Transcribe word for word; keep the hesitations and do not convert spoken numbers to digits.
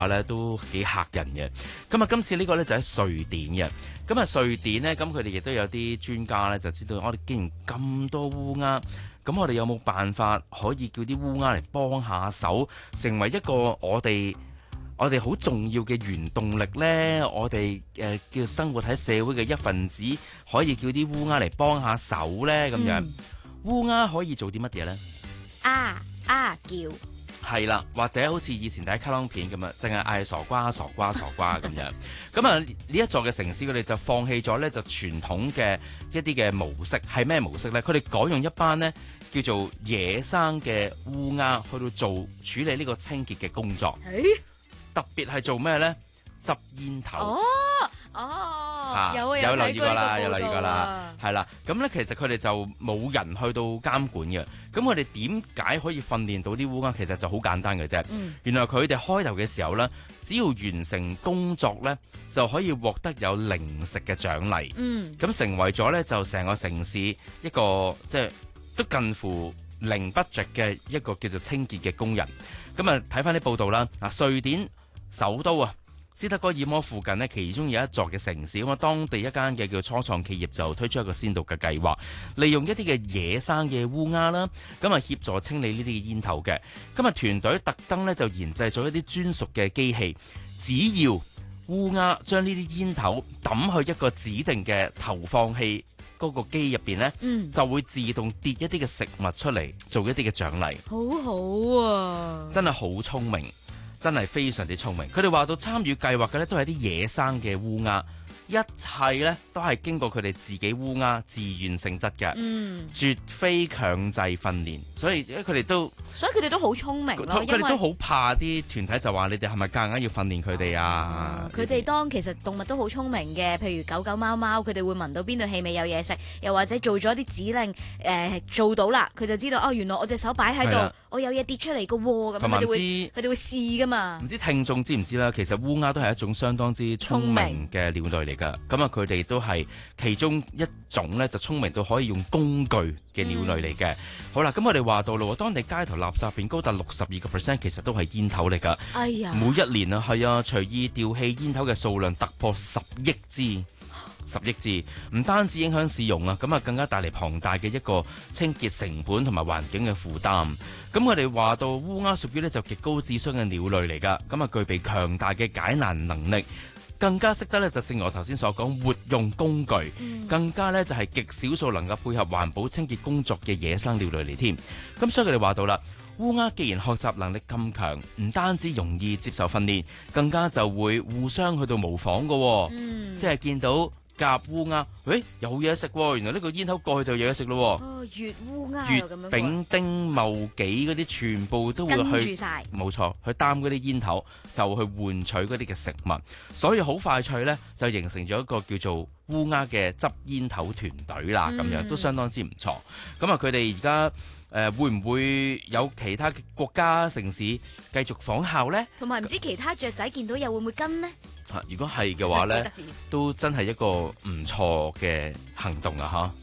咧都幾嚇人嘅。咁啊，今次呢個咧就喺瑞典嘅。咁啊，瑞典呢，咁佢哋亦都有啲專家咧就知道，我哋既然咁多烏鴉，咁我哋有冇辦法可以叫啲烏鴉嚟幫下手，成為一個我哋我哋好重要嘅原動力呢？我哋誒、呃、叫生活喺社會嘅一份子，可以叫啲烏鴉嚟幫下手呢？咁樣，嗯、烏鴉可以做啲乜嘢呢？ 啊啊叫！ 係啦，或者好似以前睇卡通片咁啊，淨係嗌傻瓜傻瓜傻瓜咁樣。咁啊，呢一座嘅城市佢哋就放棄咗呢就傳統嘅一啲嘅模式，係咩模式呢？佢哋改用一班呢叫做野生嘅烏鴉去到做處理呢個清潔嘅工作。 欸、 特別係做咩呢？執煙頭。 哦哦， 啊、 有有留意過啦，有留意過啦， 啊， 係啦。咁咧，其實佢哋就冇人去到監管嘅。咁佢哋點解可以訓練到啲烏鴉？其實就好簡單嘅啫。嗯、原來佢哋開頭嘅時候咧，只要完成工作咧，就可以獲得有零食嘅獎勵。嗯，咁成為咗咧就成個城市一個即係都近乎零 budget 嘅一個叫做清潔嘅工人。咁啊，睇翻啲報道啦。嗱，瑞典首都啊，斯德哥爾摩附近呢，其中有一座嘅城市，咁啊，當地一間嘅叫初創企業就推出一個先導嘅計劃，利用一啲嘅野生嘅烏鴉啦，咁啊協助清理呢啲嘅煙頭嘅。今日團隊特登咧就研製咗一啲專屬嘅機器，只要烏鴉將呢啲煙頭抌去一個指定嘅投放器嗰個機入邊呢，嗯、就會自動跌一啲嘅食物出嚟，做一啲嘅獎勵。 好好啊！ 真係好聰明。真係非常之聰明。佢哋話到參與計劃嘅咧，都係啲野生嘅烏鴉，一切咧都係經過佢哋自己烏鴉自願性質嘅，嗯、絕非強制訓練。所以佢哋都， 所以佢哋都好聰明咯。 佢哋都好怕啲團體就話你哋係咪夾硬要訓練佢哋啊？ 佢哋、嗯、當其實動物都好聰明嘅，譬如狗狗貓貓，佢哋會聞到邊度氣味有嘢食，又或者做咗啲指令，誒、呃、做到啦，佢就知道哦，原來我隻手擺喺度，的我有嘢跌出嚟嘅喎，咁佢哋會佢哋會試噶嘛。 唔知聽眾知唔知啦？其實烏鴉都係一種相當之聰明嘅鳥類嚟㗎。咁啊，佢哋都係其中一種咧，就聰明到可以用工具嘅鳥類嚟嘅。嗯、好啦，咁我哋話到咯，當地街頭垃圾入邊高達六十二個 percent，其實都係煙頭嚟㗎。哎呀，每一年啊，係啊，隨意掉棄煙頭嘅數量突破十億支。十億支，唔單止影響市容啊，咁啊更加帶嚟龐大嘅一個清潔成本同埋環境嘅負擔。咁我哋話到烏鴉屬於咧就極高智商嘅鳥類嚟㗎，咁啊具備強大嘅解難能力，更加識得咧就正如我頭先所講活用工具，嗯、更加咧就係極少數能夠配合環保清潔工作嘅野生鳥類嚟添。咁所以佢哋話到啦，烏鴉既然學習能力咁強，唔單止容易接受訓練，更加就會互相去到模仿㗎，嗯、即係見到夾烏鴉，誒有嘢食喎！原來呢個煙頭過去就有嘢食咯。 哦，月烏鴉月丙丁戊己嗰啲全部都會去跟住晒，冇錯，去擔嗰啲煙頭就去換取嗰啲嘅食物，所以好快脆咧就形成咗一個叫做烏鴉嘅執煙頭團隊啦，咁、嗯、樣都相當之唔錯。咁啊，佢哋而家誒會唔會有其他嘅國家城市繼續仿效咧？ 同埋唔知其他雀仔見到又會唔會跟呢？ 如果係嘅話咧，都真係一個唔錯嘅行動啊！嚇。